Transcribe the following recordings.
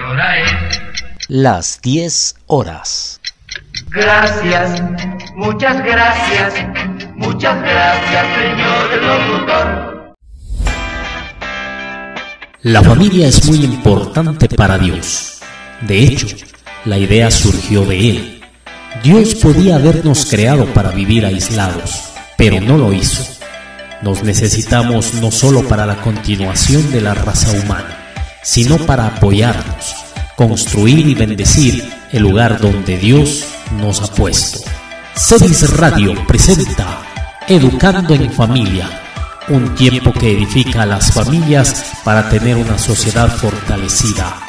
hora es las 10 horas. Gracias, muchas gracias, señor locutor. La familia es muy importante para Dios. De hecho, la idea surgió de Él. Dios podía habernos creado para vivir aislados, pero no lo hizo. Nos necesitamos no solo para la continuación de la raza humana, sino para apoyarnos, construir y bendecir el lugar donde Dios nos ha puesto. Celis Radio presenta Educando en Familia, un tiempo que edifica a las familias para tener una sociedad fortalecida.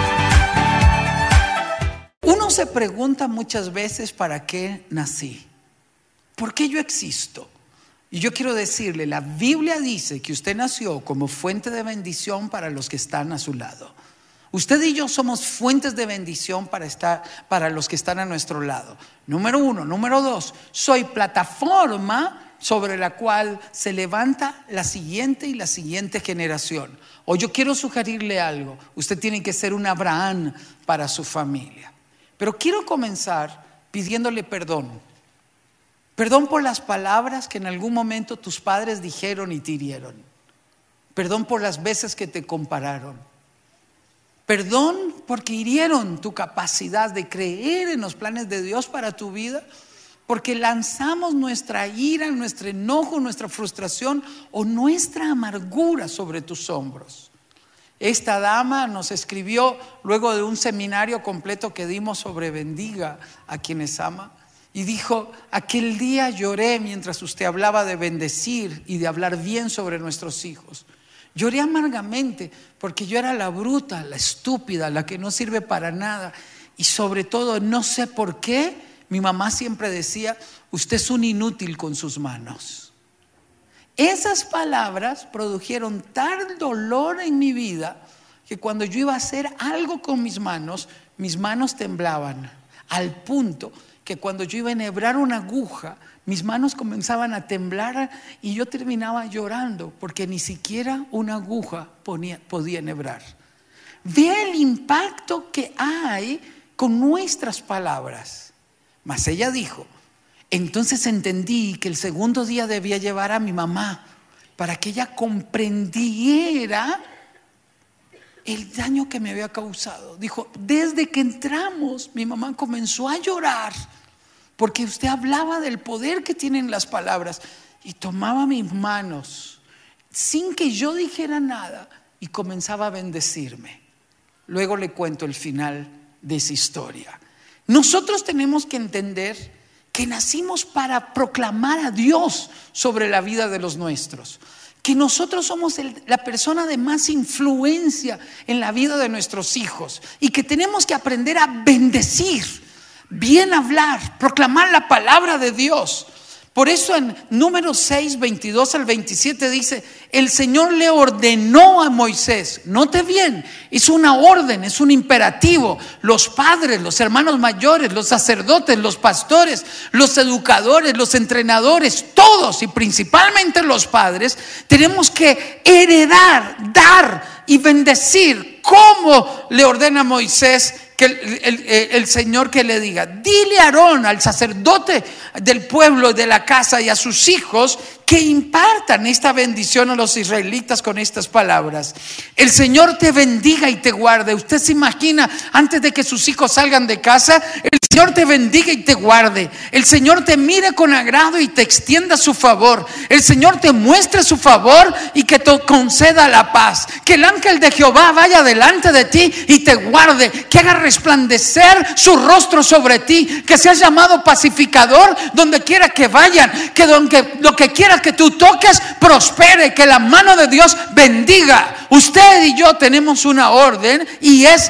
Uno se pregunta muchas veces ¿para qué nací? ¿Por qué yo existo? Y yo quiero decirle, la Biblia dice que usted nació como fuente de bendición para los que están a su lado. Usted y yo somos fuentes de bendición para los que están a nuestro lado. Número uno. Número dos, soy plataforma sobre la cual se levanta la siguiente y la siguiente generación. O yo quiero sugerirle algo, usted tiene que ser un Abraham para su familia. Pero quiero comenzar pidiéndole perdón. Perdón por las palabras que en algún momento tus padres dijeron y te hirieron. Perdón por las veces que te compararon. Perdón porque hirieron tu capacidad de creer en los planes de Dios para tu vida, porque lanzamos nuestra ira, nuestro enojo, nuestra frustración o nuestra amargura sobre tus hombros. Esta dama nos escribió luego de un seminario completo que dimos sobre bendiga a quienes ama y dijo: aquel día lloré mientras usted hablaba de bendecir y de hablar bien sobre nuestros hijos. Lloré amargamente porque yo era la bruta, la estúpida, la que no sirve para nada. Y sobre todo, no sé por qué, mi mamá siempre decía: usted es un inútil con sus manos. Esas palabras produjeron tal dolor en mi vida que cuando yo iba a hacer algo con mis manos temblaban. Al punto que cuando yo iba a enhebrar una aguja, mis manos comenzaban a temblar y yo terminaba llorando porque ni siquiera una aguja podía enhebrar. Ve el impacto que hay con nuestras palabras. Mas ella dijo: entonces entendí que el segundo día debía llevar a mi mamá para que ella comprendiera el daño que me había causado. Dijo: desde que entramos, mi mamá comenzó a llorar porque usted hablaba del poder que tienen las palabras, y tomaba mis manos sin que yo dijera nada y comenzaba a bendecirme. Luego le cuento el final de esa historia. Nosotros tenemos que entender que nacimos para proclamar a Dios sobre la vida de los nuestros, que nosotros somos la persona de más influencia en la vida de nuestros hijos y que tenemos que aprender a bendecir, bien hablar, proclamar la palabra de Dios. Por eso en Números 6, 22 al 27 dice: el Señor le ordenó a Moisés. Note bien, es una orden, es un imperativo. Los padres, los hermanos mayores, los sacerdotes, los pastores, los educadores, los entrenadores, todos y principalmente los padres, tenemos que heredar, dar y bendecir. ¿Cómo le ordena a Moisés que el Señor que le diga? Dile a Aarón, al sacerdote del pueblo, de la casa, y a sus hijos que impartan esta bendición a los israelitas con estas palabras: el Señor te bendiga y te guarde. Usted se imagina, antes de que sus hijos salgan de casa, el Señor te bendiga y te guarde. El Señor te mire con agrado y te extienda su favor. El Señor te muestre su favor y que te conceda la paz. Que el ángel de Jehová vaya delante de ti y te guarde. Que haga resplandecer su rostro sobre ti. Que seas llamado pacificador donde quiera que vayan. Que lo que quiera que tú toques prospere. Que la mano de Dios bendiga. Usted y yo tenemos una orden y es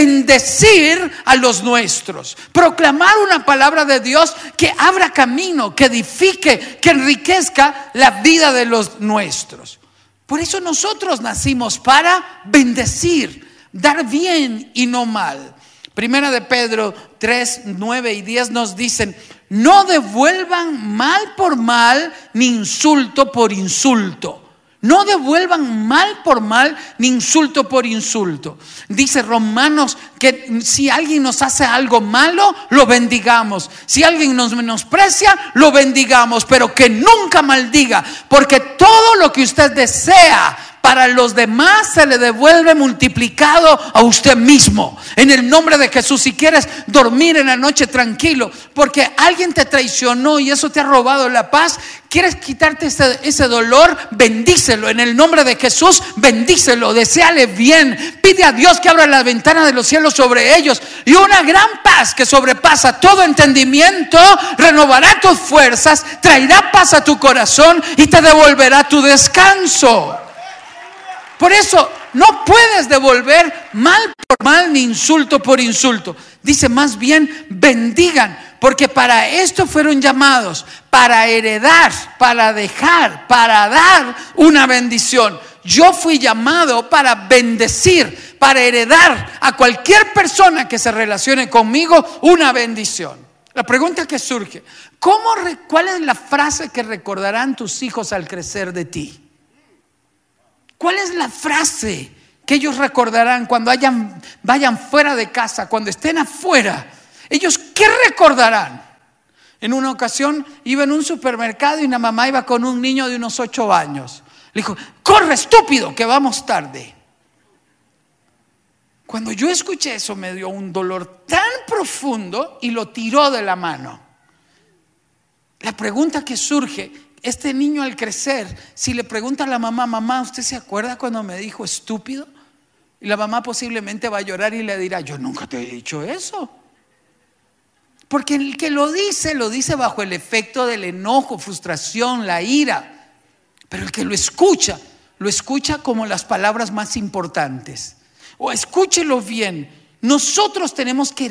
bendecir a los nuestros. Proclamar una palabra de Dios que abra camino, que edifique, que enriquezca la vida de los nuestros. Por eso nosotros nacimos para bendecir, dar bien y no mal. Primera de Pedro 3, 9 y 10 nos dicen: no devuelvan mal por mal ni insulto por insulto. No devuelvan mal por mal ni insulto por insulto. Dice Romanos que si alguien nos hace algo malo, lo bendigamos. Si alguien nos menosprecia, lo bendigamos, pero que nunca maldiga, porque todo lo que usted desea para los demás se le devuelve multiplicado a usted mismo. En el nombre de Jesús, si quieres dormir en la noche tranquilo porque alguien te traicionó y eso te ha robado la paz, quieres quitarte ese dolor, bendícelo. En el nombre de Jesús, bendícelo, deséale bien. Pide a Dios que abra la ventana de los cielos sobre ellos, y una gran paz que sobrepasa todo entendimiento renovará tus fuerzas, traerá paz a tu corazón y te devolverá tu descanso. Por eso no puedes devolver mal por mal ni insulto por insulto. Dice más bien bendigan, porque para esto fueron llamados, para heredar, para dejar, para dar una bendición. Yo fui llamado para bendecir, para heredar a cualquier persona que se relacione conmigo una bendición. La pregunta que surge: ¿cuál es la frase que recordarán tus hijos al crecer de ti? ¿Cuál es la frase que ellos recordarán cuando vayan fuera de casa, cuando estén afuera? ¿Ellos qué recordarán? En una ocasión iba en un supermercado y una mamá iba con un niño de unos 8 años. Le dijo: corre, estúpido, que vamos tarde. Cuando yo escuché eso me dio un dolor tan profundo y lo tiró de la mano. La pregunta que surge: este niño al crecer, si le pregunta a la mamá: mamá, ¿usted se acuerda cuando me dijo estúpido? Y la mamá posiblemente va a llorar y le dirá: yo nunca te he dicho eso. Porque el que lo dice bajo el efecto del enojo, frustración, la ira. Pero el que lo escucha como las palabras más importantes. O escúchelo bien, nosotros tenemos que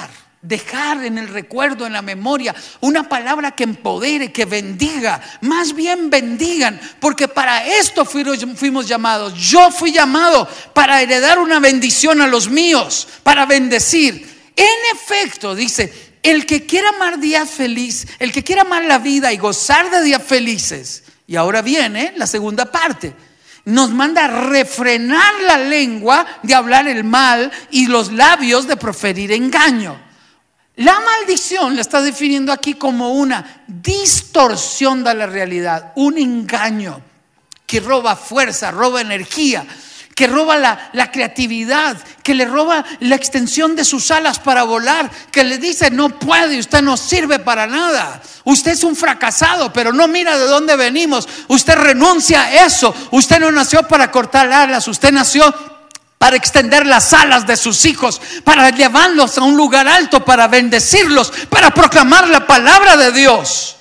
dejar en el recuerdo, en la memoria, una palabra que empodere, que bendiga. Más bien bendigan, porque para esto fuimos llamados. Yo fui llamado para heredar una bendición a los míos, para bendecir. En efecto, dice: el que quiera amar días feliz, el que quiera amar la vida y gozar de días felices. Y ahora viene la segunda parte. Nos manda a refrenar la lengua de hablar el mal y los labios de proferir engaño. La maldición la está definiendo aquí como una distorsión de la realidad, un engaño que roba fuerza, roba energía, que roba la creatividad, que le roba la extensión de sus alas para volar, que le dice: no puede, usted no sirve para nada, usted es un fracasado, pero no mira de dónde venimos, usted renuncia a eso, usted no nació para cortar alas, usted nació para extender las alas de sus hijos, para llevarlos a un lugar alto, para bendecirlos, para proclamar la palabra de Dios.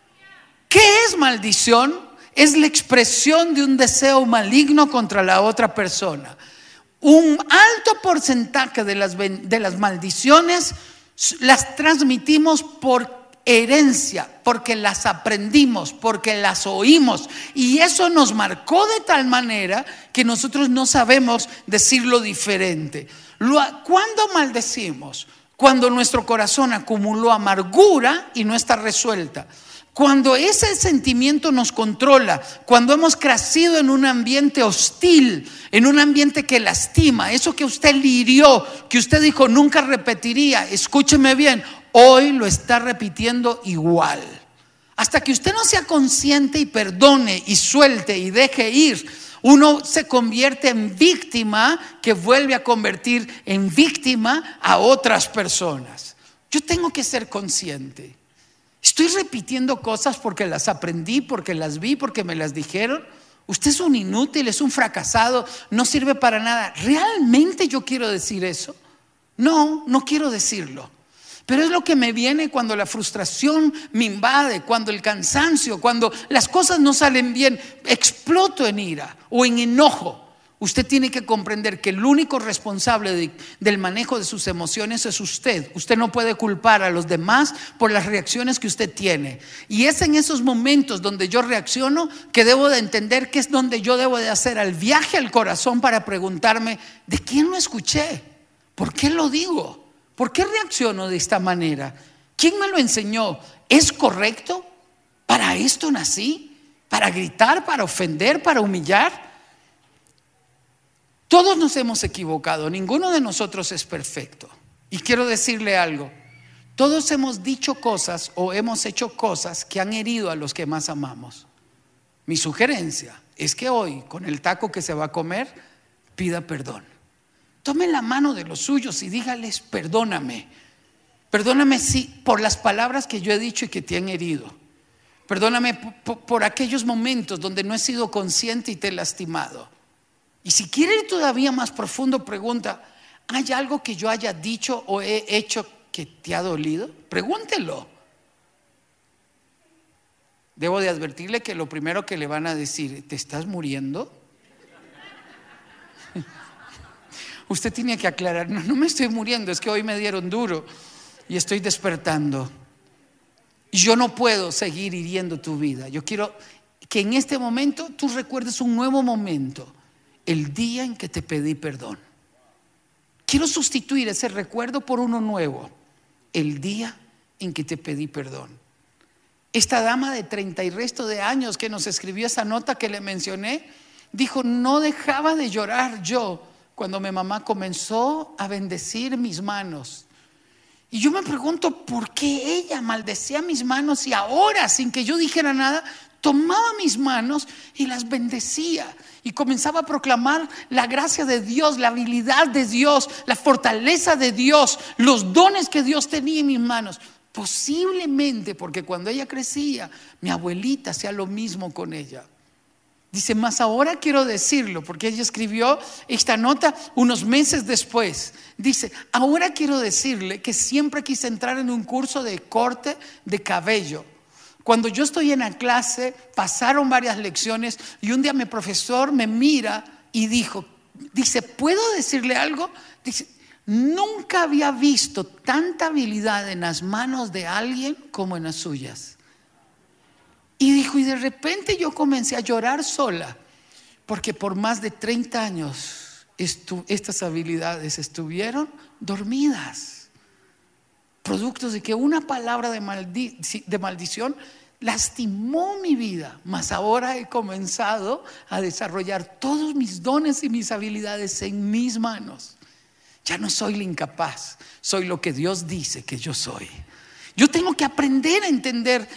¿Qué es maldición? Es la expresión de un deseo maligno contra la otra persona. Un alto porcentaje de las maldiciones las transmitimos por herencia, porque las aprendimos, porque las oímos, y eso nos marcó de tal manera que nosotros no sabemos decirlo diferente. ¿Cuándo maldecimos? Cuando nuestro corazón acumuló amargura y no está resuelta. Cuando ese sentimiento nos controla, cuando hemos crecido en un ambiente hostil, en un ambiente que lastima, eso que usted le hirió, que usted dijo nunca repetiría, escúcheme bien, hoy lo está repitiendo igual. Hasta que usted no sea consciente y perdone y suelte y deje ir, uno se convierte en víctima que vuelve a convertir en víctima a otras personas. Yo tengo que ser consciente. Estoy repitiendo cosas porque las aprendí, porque las vi, porque me las dijeron. Usted es un inútil, es un fracasado, no sirve para nada. ¿Realmente yo quiero decir eso? No, no quiero decirlo. Pero es lo que me viene cuando la frustración me invade, cuando el cansancio, cuando las cosas no salen bien, exploto en ira o en enojo. Usted tiene que comprender que el único responsable del manejo de sus emociones es usted. Usted no puede culpar a los demás por las reacciones que usted tiene. Y es en esos momentos donde yo reacciono que debo de entender que es donde yo debo de hacer el viaje al corazón para preguntarme: ¿de quién lo escuché? ¿Por qué lo digo? ¿Por qué reacciono de esta manera? ¿Quién me lo enseñó? ¿Es correcto? ¿Para esto nací? para gritar, para ofender, para humillar. Todos nos hemos equivocado, ninguno de nosotros es perfecto. Y quiero decirle algo, todos hemos dicho cosas o hemos hecho cosas que han herido a los que más amamos. Mi sugerencia es que hoy, con el taco que se va a comer, pida perdón. Tome la mano de los suyos y dígales: perdóname. Perdóname por las palabras que yo he dicho y que te han herido. Perdóname por aquellos momentos donde no he sido consciente y te he lastimado. Y si quiere ir todavía más profundo, pregunta: ¿hay algo que yo haya dicho o he hecho que te ha dolido? Pregúntelo. Debo de advertirle que lo primero que le van a decir: ¿te estás muriendo? Usted tiene que aclarar: no me estoy muriendo, es que hoy me dieron duro y estoy despertando. Y yo no puedo seguir hiriendo tu vida. Yo quiero que en este momento tú recuerdes un nuevo momento, el día en que te pedí perdón. Quiero sustituir ese recuerdo por uno nuevo, el día en que te pedí perdón. Esta dama de 30 y resto de años que nos escribió esa nota que le mencioné, dijo: no dejaba de llorar yo cuando mi mamá comenzó a bendecir mis manos. Y yo me pregunto: ¿por qué ella maldecía mis manos y ahora, sin que yo dijera nada, tomaba mis manos y las bendecía? Y comenzaba a proclamar la gracia de Dios, la habilidad de Dios, la fortaleza de Dios, los dones que Dios tenía en mis manos. Posiblemente porque cuando ella crecía, mi abuelita hacía lo mismo con ella. Dice: más ahora quiero decirlo, porque ella escribió esta nota unos meses después. Dice: ahora quiero decirle que siempre quise entrar en un curso de corte de cabello. Cuando yo estoy en la clase, pasaron varias lecciones y un día mi profesor me mira y dice: ¿puedo decirle algo? Dice: nunca había visto tanta habilidad en las manos de alguien como en las suyas. Y dijo: y de repente yo comencé a llorar sola, porque por más de 30 años estas habilidades estuvieron dormidas, productos de que una palabra de maldición lastimó mi vida. Mas ahora he comenzado a desarrollar todos mis dones y mis habilidades en mis manos. Ya no soy la incapaz, soy lo que Dios dice que yo soy. Yo tengo que aprender a entender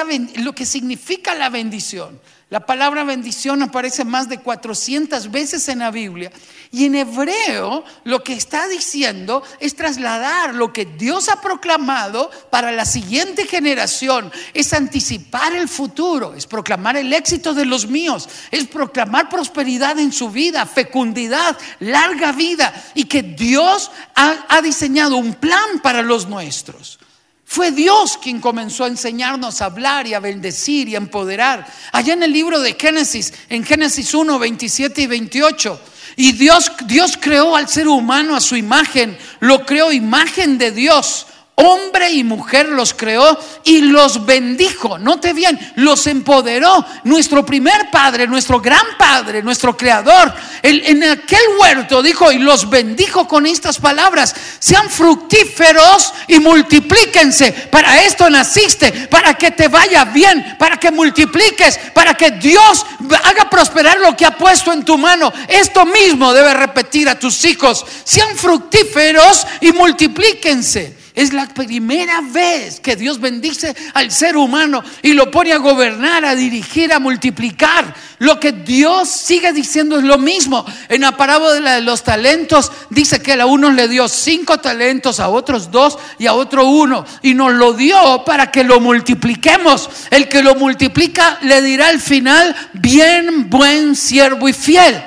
lo que significa la bendición. La palabra bendición aparece más de 400 veces en la Biblia. Y en hebreo lo que está diciendo es trasladar lo que Dios ha proclamado para la siguiente generación. Es anticipar el futuro, es proclamar el éxito de los míos, es proclamar prosperidad en su vida, fecundidad, larga vida, y que Dios ha diseñado un plan para los nuestros. Fue Dios quien comenzó a enseñarnos a hablar y a bendecir y a empoderar. Allá en el libro de Génesis, en Génesis 1, 27 y 28. Y Dios creó al ser humano a su imagen, lo creó imagen de Dios. Hombre y mujer los creó y los bendijo. Note bien, los empoderó. Nuestro primer padre, nuestro gran padre, nuestro creador, en aquel huerto dijo y los bendijo con estas palabras: sean fructíferos y multiplíquense. Para esto naciste, para que te vaya bien, para que multipliques, para que Dios haga prosperar lo que ha puesto en tu mano. Esto mismo debe repetir a tus hijos: sean fructíferos y multiplíquense. Es la primera vez que Dios bendice al ser humano y lo pone a gobernar, a dirigir, a multiplicar. Lo que Dios sigue diciendo es lo mismo. En la parábola de los talentos dice que a unos le dio 5 talentos, a otros 2 y a otro 1. Y nos lo dio para que lo multipliquemos. El que lo multiplica le dirá al final: bien, buen siervo y fiel.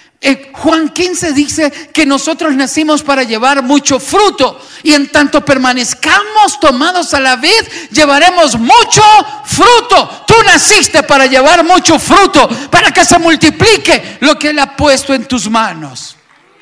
Juan 15 dice que nosotros nacimos para llevar mucho fruto, y en tanto permanezcamos tomados a la vid, llevaremos mucho fruto. Tú naciste para llevar mucho fruto, para que se multiplique lo que Él ha puesto en tus manos.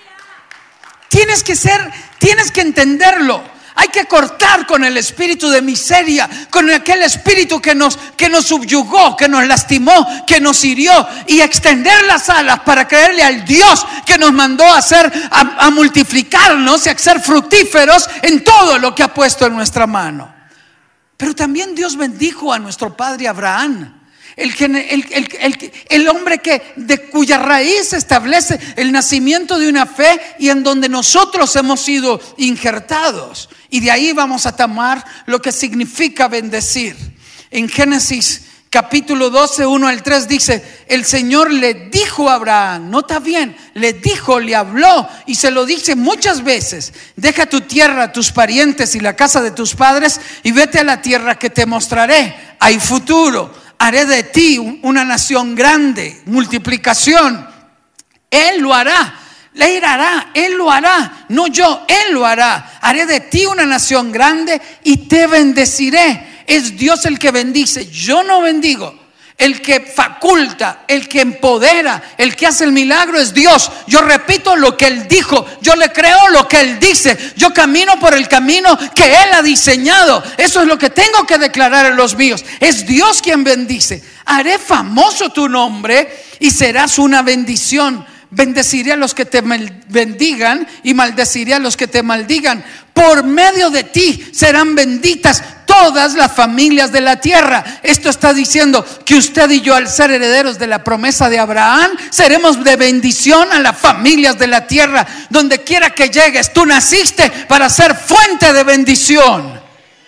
Tienes que entenderlo. Hay que cortar con el espíritu de miseria, con aquel espíritu que nos subyugó, que nos lastimó, que nos hirió, y extender las alas para creerle al Dios que nos mandó a multiplicarnos y a ser fructíferos en todo lo que ha puesto en nuestra mano. Pero también Dios bendijo a nuestro padre Abraham. el hombre de cuya raíz establece el nacimiento de una fe y en donde nosotros hemos sido injertados. Y de ahí vamos a tomar lo que significa bendecir. En Génesis capítulo 12, 1 al 3 dice: el Señor le dijo a Abraham, nota bien, le habló y se lo dice muchas veces: deja tu tierra, tus parientes y la casa de tus padres y vete a la tierra que te mostraré. Hay futuro, haré de ti una nación grande, multiplicación. Él lo hará. Él lo hará, no yo, Él lo hará. Haré de ti una nación grande y te bendeciré. Es Dios el que bendice, yo no bendigo. El que faculta, el que empodera, el que hace el milagro es Dios. Yo repito lo que Él dijo, yo le creo lo que Él dice, yo camino por el camino que Él ha diseñado. Eso es lo que tengo que declarar en los míos. Es Dios quien bendice. Haré famoso tu nombre y serás una bendición. Bendeciré a los que te bendigan y maldeciré a los que te maldigan. Por medio de ti serán benditas todas las familias de la tierra. Esto está diciendo que usted y yo, al ser herederos de la promesa de Abraham, seremos de bendición a las familias de la tierra. Donde quiera que llegues, tú naciste para ser fuente de bendición.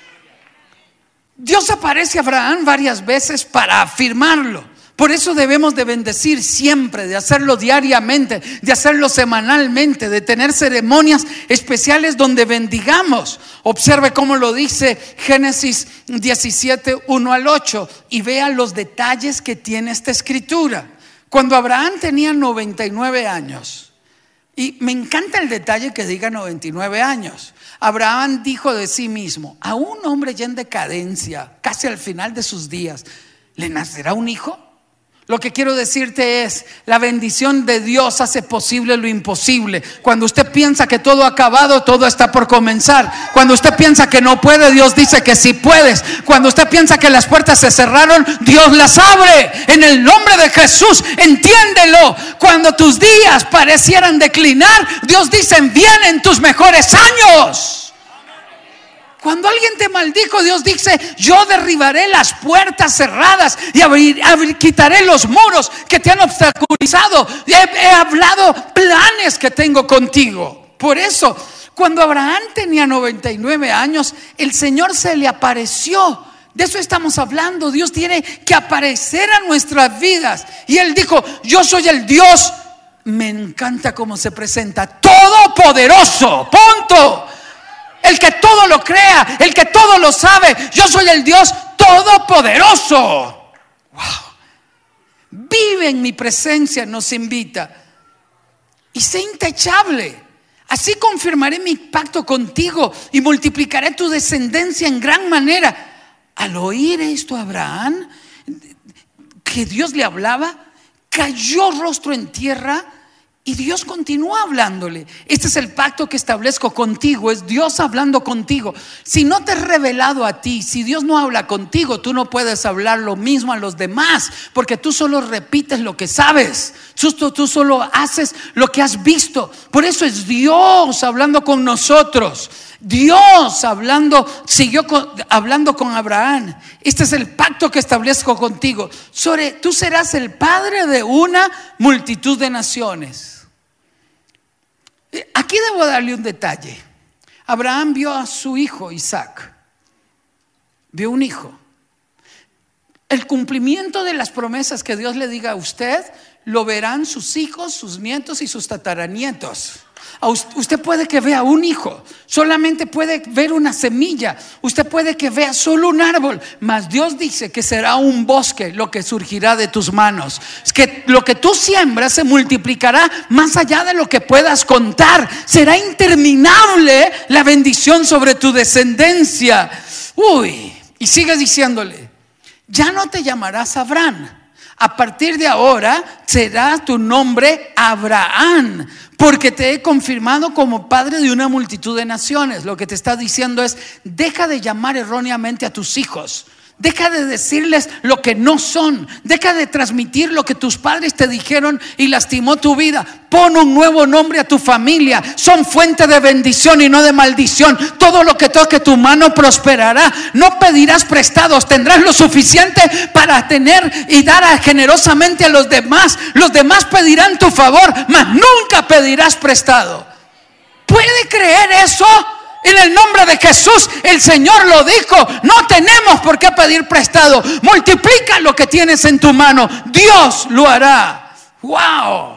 Dios aparece a Abraham varias veces para afirmarlo. Por eso debemos de bendecir siempre, de hacerlo diariamente, de hacerlo semanalmente, de tener ceremonias especiales donde bendigamos. Observe cómo lo dice Génesis 17, 1 al 8 y vea los detalles que tiene esta escritura. Cuando Abraham tenía 99 años, y me encanta el detalle que diga 99 años. Abraham dijo de sí mismo: a un hombre ya en decadencia, casi al final de sus días, ¿le nacerá un hijo? Lo que quiero decirte es: la bendición de Dios hace posible lo imposible. Cuando usted piensa que todo ha acabado, todo está por comenzar. Cuando usted piensa que no puede, Dios dice que sí puedes. Cuando usted piensa que las puertas se cerraron, Dios las abre. En el nombre de Jesús, entiéndelo. Cuando tus días parecieran declinar, Dios dice: vienen tus mejores años. Cuando alguien te maldijo, Dios dice: yo derribaré las puertas cerradas y quitaré los muros que te han obstaculizado. He hablado planes que tengo contigo. Por eso, cuando Abraham tenía 99 años, el Señor se le apareció. De eso estamos hablando. Dios tiene que aparecer a nuestras vidas. Y Él dijo: yo soy el Dios. Me encanta cómo se presenta: todopoderoso, punto. El que todo lo crea, el que todo lo sabe. Yo soy el Dios todopoderoso. Wow. Vive en mi presencia, nos invita. Y sé intachable. Así confirmaré mi pacto contigo y multiplicaré tu descendencia en gran manera. Al oír esto, Abraham, que Dios le hablaba, cayó rostro en tierra. Y Dios continúa hablándole. Este es el pacto que establezco contigo. Es Dios hablando contigo. Si no te he revelado a ti, si Dios no habla contigo, tú no puedes hablar lo mismo a los demás, porque tú solo repites lo que sabes. Tú solo haces lo que has visto. Por eso es Dios hablando con nosotros. Dios siguió hablando con Abraham. Este es el pacto que establezco contigo. Tú serás el padre de una multitud de naciones. Aquí debo darle un detalle. Abraham vio a su hijo Isaac. Vio un hijo. El cumplimiento de las promesas que Dios le diga a usted, lo verán sus hijos, sus nietos y sus tataranietos. Usted puede que vea un hijo, solamente puede ver una semilla. Usted puede que vea solo un árbol, mas Dios dice que será un bosque lo que surgirá de tus manos. Es que lo que tú siembras se multiplicará más allá de lo que puedas contar. Será interminable la bendición sobre tu descendencia. Y sigue diciéndole: ya no te llamarás Abraham. A partir de ahora será tu nombre Abraham, porque te he confirmado como padre de una multitud de naciones. Lo que te está diciendo es: deja de llamar erróneamente a tus hijos. Deja de decirles lo que no son. Deja de transmitir lo que tus padres te dijeron y lastimó tu vida. Pon un nuevo nombre a tu familia. Son fuente de bendición y no de maldición. Todo lo que toque tu mano prosperará. No pedirás prestados. Tendrás lo suficiente para tener y dar generosamente a los demás. Los demás pedirán tu favor, mas nunca pedirás prestado. ¿Puede creer eso? En el nombre de Jesús, el Señor lo dijo. No tenemos por qué pedir prestado. Multiplica lo que tienes en tu mano. Dios lo hará. ¡Wow!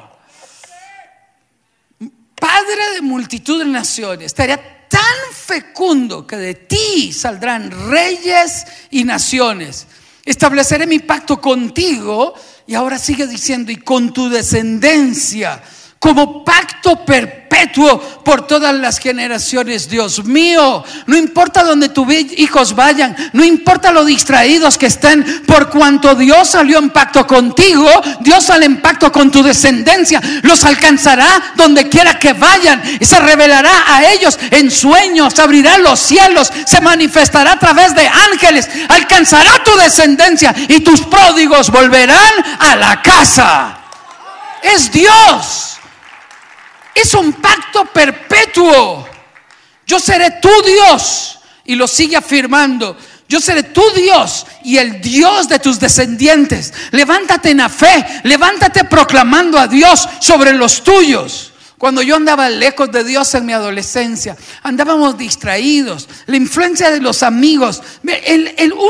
Padre de multitud de naciones, estaría tan fecundo que de ti saldrán reyes y naciones. Estableceré mi pacto contigo. Y ahora sigue diciendo, y con tu descendencia, como pacto perpetuo por todas las generaciones. Dios mío, no importa donde tus hijos vayan, no importa lo distraídos que estén, por cuanto Dios salió en pacto contigo, Dios sale en pacto con tu descendencia. Los alcanzará donde quiera que vayan y se revelará a ellos en sueños, abrirá los cielos, se manifestará a través de ángeles, alcanzará tu descendencia y tus pródigos volverán a la casa. Es Dios. Es un pacto perpetuo. Yo seré tu Dios. Y lo sigue afirmando. Yo seré tu Dios y el Dios de tus descendientes. Levántate en la fe. Levántate proclamando a Dios sobre los tuyos. Cuando yo andaba lejos de Dios en mi adolescencia, andábamos distraídos. La influencia de los amigos.